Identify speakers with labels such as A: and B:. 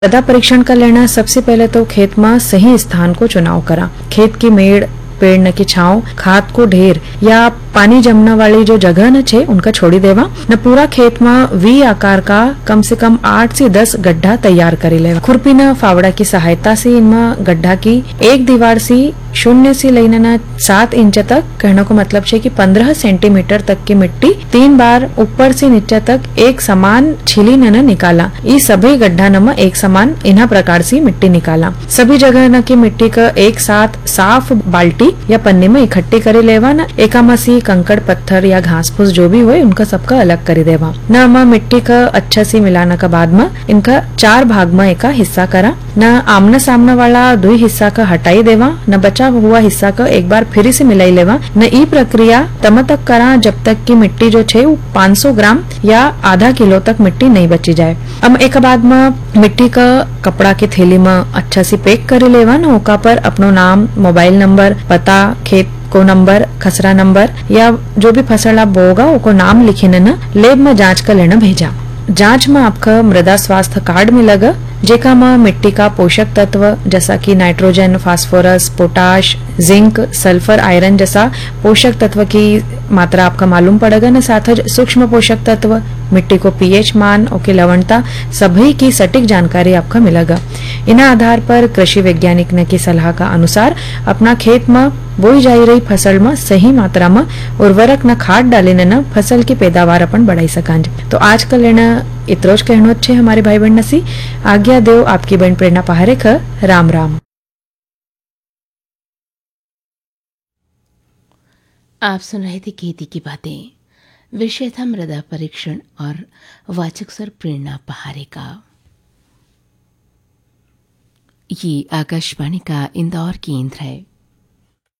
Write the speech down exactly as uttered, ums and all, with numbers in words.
A: मृदा परीक्षण कर लेना। सबसे पहले तो खेत में सही स्थान को चुनाव करा। खेत की मेड़, पेड़ न की छांव, खाद को ढेर या पानी जमना वाली जो जगह न छे उनका छोड़ी देवा न। पूरा खेत में वी आकार का कम से कम आठ से दस गड्ढा तैयार करी लेवा। खुरपी न फावड़ा की सहायता से इनमें गड्ढा की एक दीवार से शून्य से लेने न सात इंच तक, कहने को मतलब है कि पंद्रह सेंटीमीटर तक की मिट्टी तीन बार ऊपर से नीचे तक एक समान छिली न निकाला। ये सभी गड्ढा न में एक समान इन्हा प्रकार से मिट्टी निकाला। सभी जगह न की मिट्टी का एक साथ साफ बाल्टी या पन्नी में इकट्ठी करे लेवा न। एका मसी कंकड़ पत्थर या घास फूस जो भी हो उनका सबका अलग करे देवा न। अमा मिट्टी का अच्छा से मिलाना के बाद में इनका चार भाग में एका हिस्सा करा न। आमने सामने वाला दो हिस्सा का हटाई देवा न। बचा हुआ हिस्सा का एक बार फिर से मिलाई लेवा न। ई प्रक्रिया तब तक करा जब तक की मिट्टी जो छे वो पाँच सौ ग्राम या आधा किलो तक मिट्टी नहीं बची जाए। अब एक बाद में मिट्टी का कपड़ा की थैली में अच्छा से पैक करे लेवा न। ओका पर अपनो नाम, मोबाइल नंबर, पता, खेत को नंबर, खसरा नंबर या जो भी फसल आप बोगा उको नाम लिखी न लेब में जांच कर लेना भेजा। जांच में आपका मृदा स्वास्थ्य कार्ड मिलेगा जेका में मिट्टी का पोषक तत्व जैसा कि nitrogen, phosphorus, potash, zinc, sulphur, iron जैसा पोषक तत्व की मात्रा आपका मालूम पड़ेगा न। साथ ही सूक्ष्म पोषक तत्व, मिट्टी को पीएच मान, ओके लवणता सभी की सटीक जानकारी आपका मिलेगा। इन आधार पर कृषि वैज्ञानिक ने की सलाह का अनुसार अपना खेत में बोई जाई रही फसल में सही मात्रा में उर्वरक न खाद डाली न फसल की पैदावार अपन बढ़ाई सकांज। तो आज का लेना इतरो ज कहनो छे हमारे भाई बहन नसी। आज्ञा देव आपकी बहन प्रेरणा पहारेख। राम राम।
B: आप सुन रहे थे खेती की बातें। विषय था मृदा परीक्षण और वाचक सर प्रेरणा पहारे का। ये आकाशवाणी का इंदौर केंद्र है।